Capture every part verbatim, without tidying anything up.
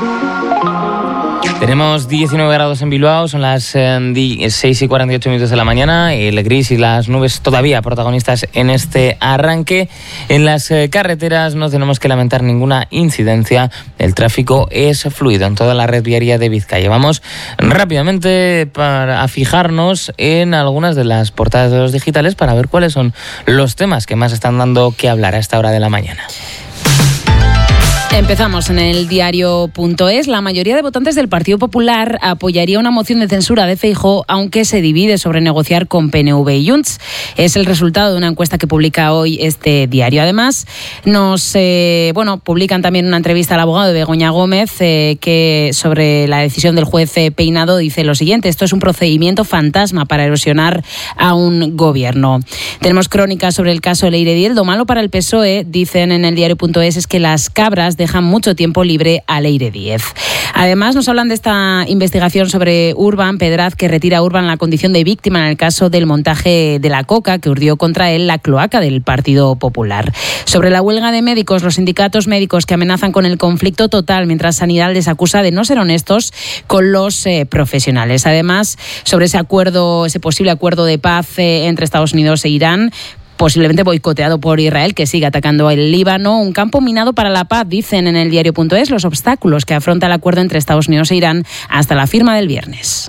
Tenemos diecinueve grados en Bilbao, son las eh, seis y cuarenta y ocho minutos de la mañana. El gris y las nubes todavía protagonistas en este arranque. En las eh, carreteras no tenemos que lamentar ninguna incidencia. El tráfico es fluido en toda la red viaria de Vizcaya. Vamos rápidamente para a fijarnos en algunas de las portadas de los digitales para ver cuáles son los temas que más están dando que hablar a esta hora de la mañana. Empezamos en el diario punto es. La mayoría de votantes del Partido Popular apoyaría una moción de censura de Feijóo, aunque se divide sobre negociar con P N V y Junts. Es el resultado de una encuesta que publica hoy este diario. Además, nos eh, bueno publican también una entrevista al abogado de Begoña Gómez eh, que sobre la decisión del juez eh, Peinado dice lo siguiente: esto es un procedimiento fantasma para erosionar a un gobierno. Tenemos crónicas sobre el caso de Leire Diez. Lo malo para el P S O E, dicen en el diario punto es, es que las cabras dejan mucho tiempo libre a Leire Diez. Además, nos hablan de esta investigación sobre Urban Pedraz, que retira a Urban la condición de víctima en el caso del montaje de la coca que urdió contra él la cloaca del Partido Popular. Sobre la huelga de médicos, los sindicatos médicos que amenazan con el conflicto total, mientras Sanidad les acusa de no ser honestos con los eh, profesionales. Además, sobre ese acuerdo, ese posible acuerdo de paz eh, entre Estados Unidos e Irán, posiblemente boicoteado por Israel, que sigue atacando al Líbano. Un campo minado para la paz, dicen en el diario punto es, los obstáculos que afronta el acuerdo entre Estados Unidos e Irán hasta la firma del viernes.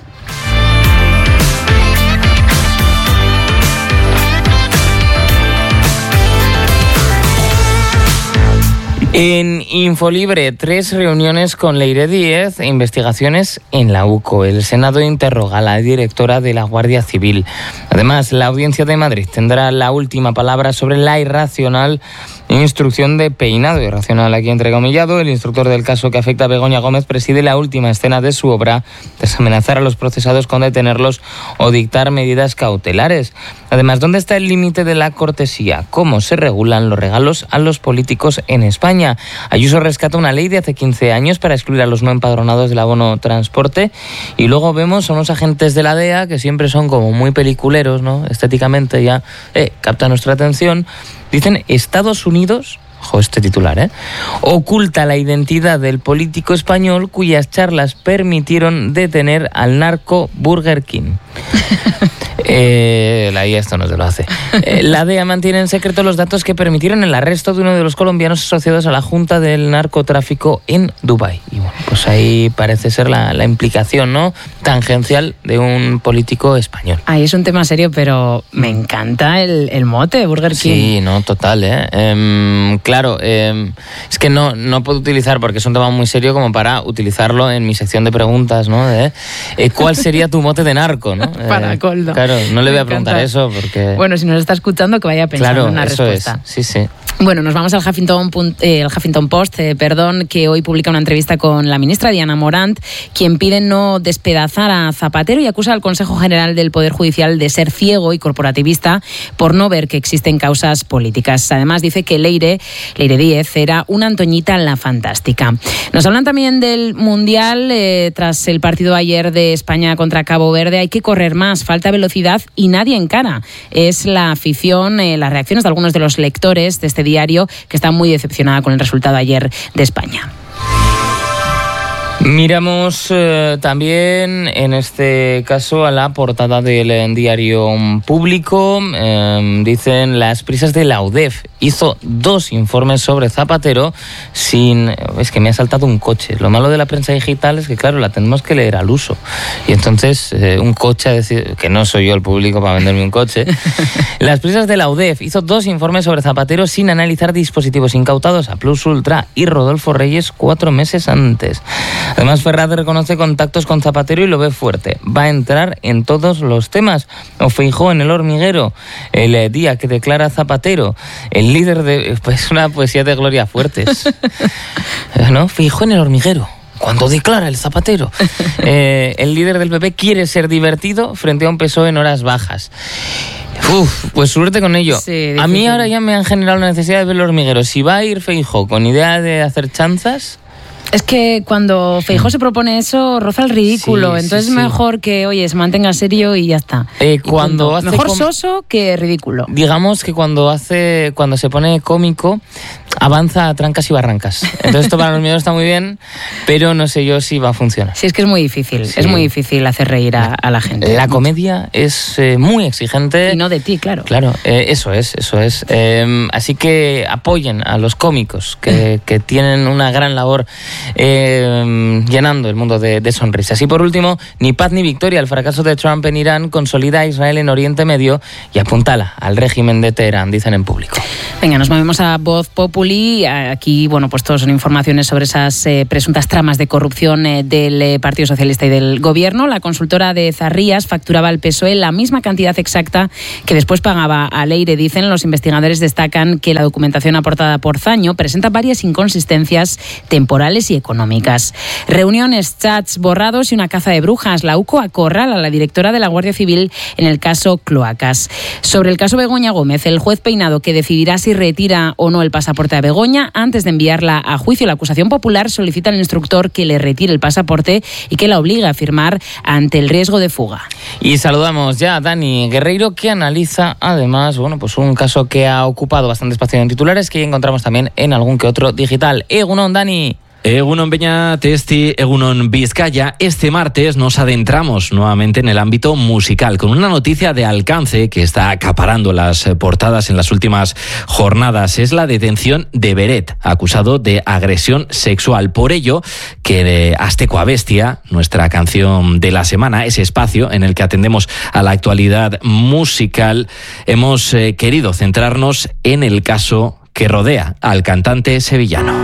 En Infolibre, tres reuniones con Leire Diez e investigaciones en la UCO. El Senado interroga a la directora de la Guardia Civil. Además, la Audiencia de Madrid tendrá la última palabra sobre la irracional instrucción de Peinado. Irracional aquí entrecomillado. El instructor del caso que afecta a Begoña Gómez preside la última escena de su obra tras amenazar a los procesados con detenerlos o dictar medidas cautelares. Además, ¿dónde está el límite de la cortesía? ¿Cómo se regulan los regalos a los políticos en España? Ayuso rescata una ley de hace quince años para excluir a los no empadronados del abono transporte, y luego vemos a unos agentes de la D E A que siempre son como muy peliculeros, ¿no? Estéticamente ya eh, capta nuestra atención. Dicen Estados Unidos, ojo este titular, ¿eh? oculta la identidad del político español cuyas charlas permitieron detener al narco Burger King. Eh, la I A esto no se lo hace. Eh, la D E A mantiene en secreto los datos que permitieron el arresto de uno de los colombianos asociados a la Junta del Narcotráfico en Dubái. Y bueno, pues ahí parece ser la, la implicación, ¿no?, tangencial de un político español. Ahí es un tema serio, pero me encanta el, el mote, Burger King. Sí, no, total, ¿eh? eh claro, eh, es que no, no puedo utilizar, porque es un tema muy serio como para utilizarlo en mi sección de preguntas, ¿no? De, eh, ¿cuál sería tu mote de narco, no? Para coldo. Eh, claro, no le voy a preguntar eso porque... Bueno, si nos está escuchando, que vaya pensando claro, en una eso respuesta. Es. Sí, sí. Bueno, nos vamos al Huffington, eh, el Huffington Post, eh, perdón, que hoy publica una entrevista con la ministra Diana Morant, quien pide no despedazar a Zapatero y acusa al Consejo General del Poder Judicial de ser ciego y corporativista por no ver que existen causas políticas. Además, dice que Leire, Leire Diez era una Antoñita la fantástica. Nos hablan también del Mundial. Eh, tras el partido ayer de España contra Cabo Verde, hay que correr más, falta velocidad y nadie encara. Es la afición, eh, las reacciones de algunos de los lectores de este diario, que está muy decepcionada con el resultado ayer de España. Miramos eh, también, en este caso, a la portada del eh, diario Público. Eh, dicen las prisas de la U D E F. Hizo dos informes sobre Zapatero sin... Es que me ha saltado un coche. Lo malo de la prensa digital es que, claro, la tenemos que leer al uso. Y entonces, eh, un coche, a decir, que no soy yo el público para venderme un coche. Las prisas de la U D E F. Hizo dos informes sobre Zapatero sin analizar dispositivos incautados a Plus Ultra y Rodolfo Reyes cuatro meses antes. Además, Ferraz reconoce contactos con Zapatero y lo ve fuerte. Va a entrar en todos los temas. O Feijóo en El Hormiguero, el día que declara Zapatero, el líder de... Pues una poesía de Gloria Fuertes. ¿No? Feijóo en El Hormiguero, cuando declara el Zapatero. Eh, el líder del P P quiere ser divertido frente a un P S O E en horas bajas. Uf, pues suerte con ello. Sí, a mí ahora ya me han generado la necesidad de ver El Hormiguero. Si va a ir Feijóo con idea de hacer chanzas... Es que cuando Feijóo se propone eso, roza el ridículo. Sí, entonces sí, es mejor sí. que, oye, se mantenga serio y ya está. Eh, cuando hace mejor com- soso que ridículo. Digamos que cuando hace, cuando se pone cómico, avanza a trancas y barrancas. Entonces esto para los miedos está muy bien, pero no sé yo si va a funcionar. Sí, es que es muy difícil, sí. es muy difícil hacer reír a, a la gente. La comedia es eh, muy exigente. Y no de ti, claro. Claro, eh, eso es, eso es. Eh, así que apoyen a los cómicos que, que tienen una gran labor eh, llenando el mundo de, de sonrisas. Y por último, ni paz ni victoria. El fracaso de Trump en Irán consolida a Israel en Oriente Medio y apuntala al régimen de Teherán, dicen en público. Venga, nos movemos a Voz Populi. Aquí, bueno, pues todos son informaciones sobre esas eh, presuntas tramas de corrupción eh, del eh, Partido Socialista y del Gobierno. La consultora de Zarrías facturaba al P S O E la misma cantidad exacta que después pagaba a Leire. Dicen, los investigadores destacan que la documentación aportada por Zaño presenta varias inconsistencias temporales y económicas. Reuniones, chats borrados y una caza de brujas. La U C O acorrala a la directora de la Guardia Civil en el caso Cloacas. Sobre el caso Begoña Gómez, el juez Peinado, que decidirá si retira o no el pasaporte a Begoña, antes de enviarla a juicio, la acusación popular solicita al instructor que le retire el pasaporte y que la obligue a firmar ante el riesgo de fuga. Y saludamos ya a Dani Guerreiro, que analiza además, bueno, pues un caso que ha ocupado bastante espacio en titulares, que encontramos también en algún que otro digital. Egunon, Dani. Egunon Beñat, Testi, Egunon Vizcaya. Este martes nos adentramos nuevamente en el ámbito musical con una noticia de alcance que está acaparando las portadas en las últimas jornadas. Es la detención de Beret, acusado de agresión sexual. Por ello que de Azteco a Bestia, nuestra canción de la semana, ese espacio en el que atendemos a la actualidad musical, hemos eh, querido centrarnos en el caso que rodea al cantante sevillano.